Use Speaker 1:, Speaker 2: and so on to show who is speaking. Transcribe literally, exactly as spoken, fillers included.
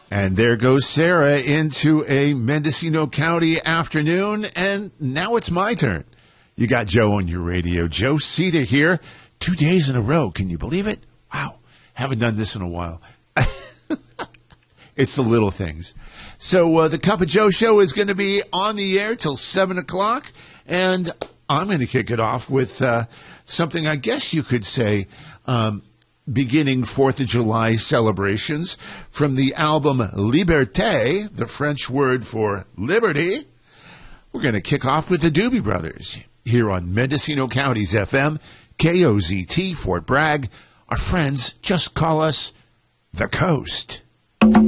Speaker 1: And there goes Sarah into a Mendocino County afternoon, and now it's my turn. You got Joe on your radio. Joe Cedar here, two days in a row. Can you believe it? Wow, haven't done this in a while. It's the little things. So uh, the Cup of Joe show is going to be on the air till seven o'clock, and I'm going to kick it off with uh, something I guess you could say um, beginning fourth of July celebrations from the album Liberté, the French word for liberty. We're going to kick off with the Doobie Brothers here on Mendocino County's F M, K O Z T, Fort Bragg. Our friends just call us The Coast.